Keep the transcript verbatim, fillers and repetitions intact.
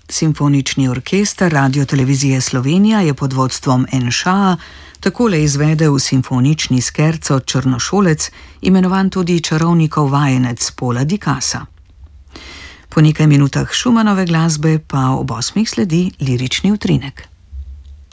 Simfonični orkester Radiotelevizije Slovenija je pod vodstvom en š a takole izvedel simfonični skerco Črnošolec, imenovan tudi Čarovnikov vajenec Paula Dicassa. Po nekaj minutah Schumannove glasbe pa ob osmih sledi lirični utrinek.